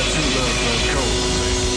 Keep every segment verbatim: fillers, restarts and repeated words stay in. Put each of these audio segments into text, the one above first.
Two Love Cold.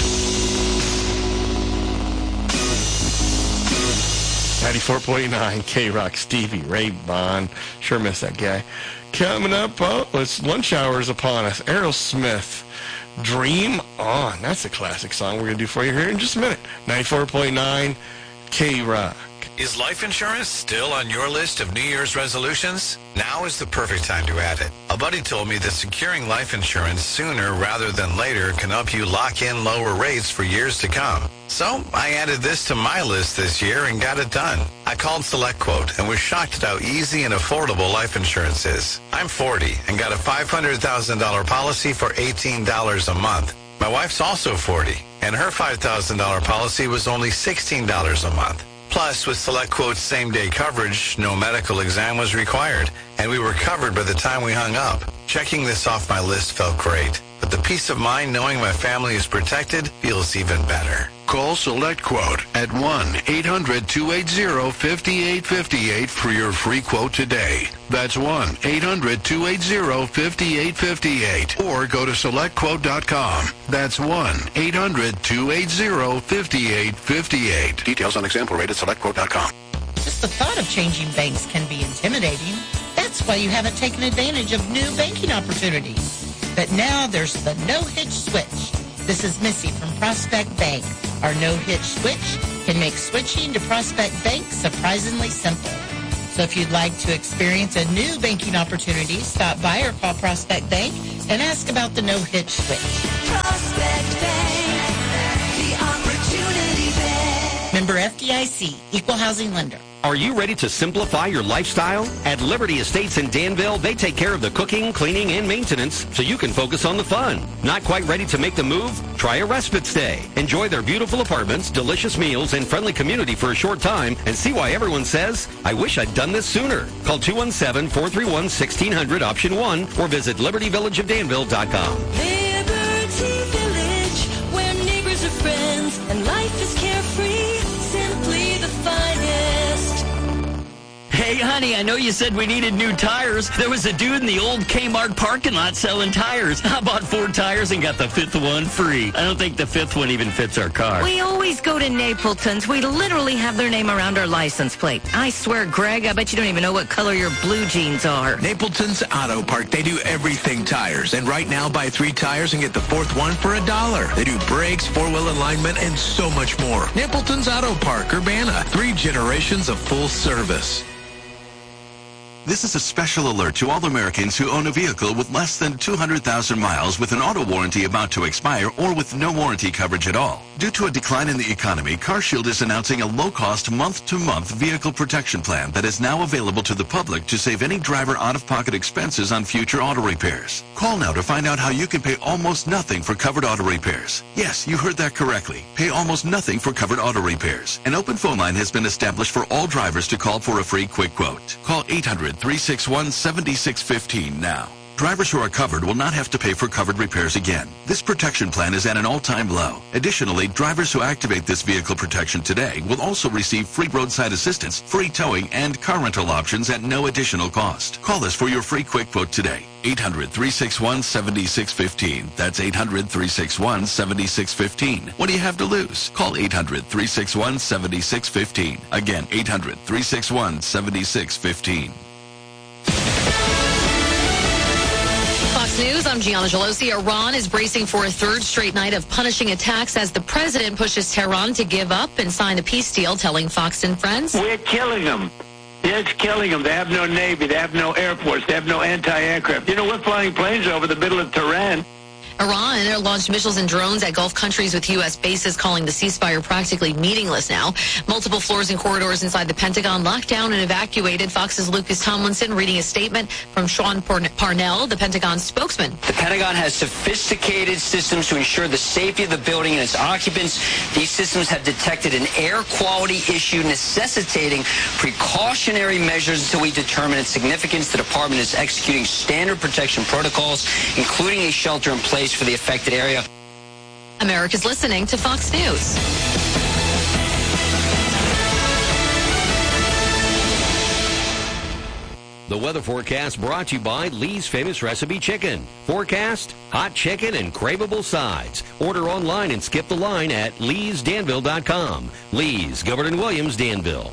ninety-four point nine K-Rock, Stevie Ray Vaughan. Sure miss that guy. Coming up, oh, it's lunch hour is upon us. Aerosmith, Dream On. That's a classic song we're going to do for you here in just a minute. ninety-four point nine K-Rock. Is life insurance still on your list of New Year's resolutions? Now is the perfect time to add it. A buddy told me that securing life insurance sooner rather than later can help you lock in lower rates for years to come. So I added this to my list this year and got it done. I called SelectQuote and was shocked at how easy and affordable life insurance is. I'm forty and got a five hundred thousand dollars policy for eighteen dollars a month. My wife's also forty, and her five thousand dollars policy was only sixteen dollars a month. Plus, with SelectQuote's same-day coverage, no medical exam was required, and we were covered by the time we hung up. Checking this off my list felt great, but the peace of mind knowing my family is protected feels even better. Call SelectQuote at one eight hundred two eight zero five eight five eight for your free quote today. That's one eight hundred two eight zero five eight five eight. Or go to select quote dot com. That's one eight hundred two eight zero five eight five eight. Details on example rate at select quote dot com. Just the thought of changing banks can be intimidating. That's why you haven't taken advantage of new banking opportunities. But now there's the no-hitch switch. This is Missy from Prospect Bank. Our no-hitch switch can make switching to Prospect Bank surprisingly simple. So if you'd like to experience a new banking opportunity, stop by or call Prospect Bank and ask about the no-hitch switch. Prospect Bank, the opportunity bank. Member F D I C, Equal Housing Lender. Are you ready to simplify your lifestyle? At Liberty Estates in Danville, they take care of the cooking, cleaning, and maintenance so you can focus on the fun. Not quite ready to make the move? Try a respite stay. Enjoy their beautiful apartments, delicious meals, and friendly community for a short time and see why everyone says, I wish I'd done this sooner. Call two one seven, four three one, one six zero zero option one or visit liberty village of danville dot com. Liberty Village, where neighbors are friends and life is carefree, simply the finest. Hey, honey, I know you said we needed new tires. There was a dude in the old Kmart parking lot selling tires. I bought four tires and got the fifth one free. I don't think the fifth one even fits our car. We always go to Napleton's. We literally have their name around our license plate. I swear, Greg, I bet you don't even know what color your blue jeans are. Napleton's Auto Park. They do everything tires. And right now, buy three tires and get the fourth one for a dollar. They do brakes, four-wheel alignment, and so much more. Napleton's Auto Park, Urbana. Three generations of full service. This is a special alert to all Americans who own a vehicle with less than two hundred thousand miles with an auto warranty about to expire or with no warranty coverage at all. Due to a decline in the economy, CarShield is announcing a low-cost month-to-month vehicle protection plan that is now available to the public to save any driver out-of-pocket expenses on future auto repairs. Call now to find out how you can pay almost nothing for covered auto repairs. Yes, you heard that correctly. Pay almost nothing for covered auto repairs. An open phone line has been established for all drivers to call for a free quick quote. Call eight hundred, three six one, seven six one five now. Drivers who are covered will not have to pay for covered repairs again. This protection plan is at an all-time low. Additionally, drivers who activate this vehicle protection today will also receive free roadside assistance, free towing, and car rental options at no additional cost. Call us for your free quick quote today. eight hundred, three six one, seven six one five. That's eight hundred, three six one, seven six one five. What do you have to lose? Call eight hundred, three six one, seven six one five. Again, eight hundred, three six one, seven six one five. Fox News, I'm Gianna Gelosi. Iran is bracing for a third straight night of punishing attacks as the president pushes Tehran to give up and sign a peace deal, telling Fox and Friends. We're killing them. It's killing them. They have no Navy. They have no Air Force. They have no anti-aircraft. You know, we're flying planes over the middle of Tehran. Iran launched missiles and drones at Gulf countries with U S bases, calling the ceasefire practically meaningless now. Multiple floors and corridors inside the Pentagon locked down and evacuated. Fox's Lucas Tomlinson reading a statement from Sean Parnell, the Pentagon spokesman. The Pentagon has sophisticated systems to ensure the safety of the building and its occupants. These systems have detected an air quality issue necessitating precautionary measures until we determine its significance. The department is executing standard protection protocols, including a shelter-in-place for the affected area. America's listening to Fox News. The The weather forecast brought to you by Lee's Famous Recipe Chicken. Forecast, hot chicken and craveable sides. Order online and skip the line at lees danville dot com. Lee's, Gilbert and Williams, Danville.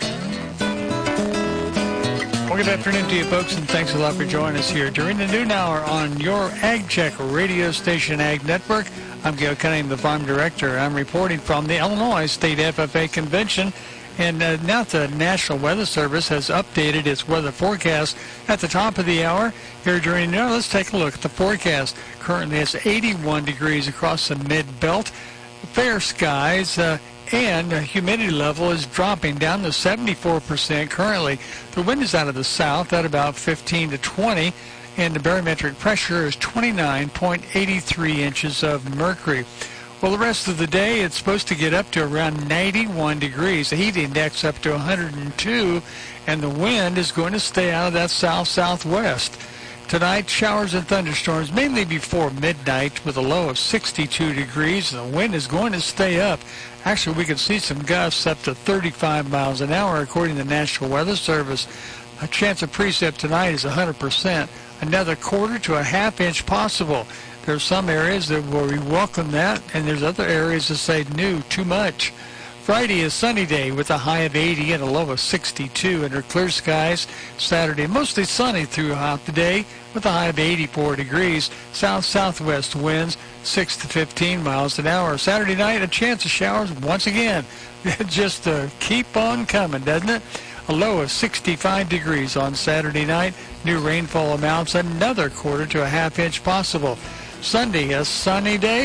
Well, good afternoon to you, folks, and thanks a lot for joining us here during the noon hour on your Ag Check radio station, Ag Network. I'm Gail Cunningham, the Farm Director. I'm reporting from the Illinois State F F A Convention. And uh, now the National Weather Service has updated its weather forecast at the top of the hour. Here during the hour, let's take a look at the forecast. Currently, it's eighty-one degrees across the mid-belt. Fair skies, uh, and the humidity level is dropping down to seventy-four percent currently. The wind is out of the south at about fifteen to twenty, and the barometric pressure is twenty-nine point eight three inches of mercury. Well, the rest of the day, it's supposed to get up to around ninety-one degrees. The heat index up to one hundred two, and the wind is going to stay out of that south-southwest. Tonight, showers and thunderstorms, mainly before midnight, with a low of sixty-two degrees. And the wind is going to stay up. Actually, we could see some gusts up to thirty-five miles an hour, according to the National Weather Service. A chance of precip tonight is one hundred percent. Another quarter to a half inch possible. There's some areas that will welcome that, and there's other areas that say, no, too much. Friday is sunny day with a high of eighty and a low of sixty-two under clear skies. Saturday, mostly sunny throughout the day with a high of eighty-four degrees. South-southwest winds, six to fifteen miles an hour. Saturday night, a chance of showers once again. Just uh, keep on coming, doesn't it? A low of sixty-five degrees on Saturday night. New rainfall amounts, another quarter to a half inch possible. Sunday, a sunny day.